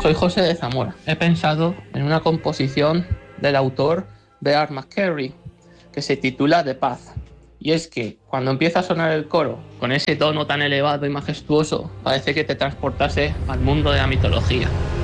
Soy José de Zamora. He pensado en una composición del autor Bear McCreary que se titula The Path. Y es que cuando empieza a sonar el coro con ese tono tan elevado y majestuoso, parece que te transportase al mundo de la mitología.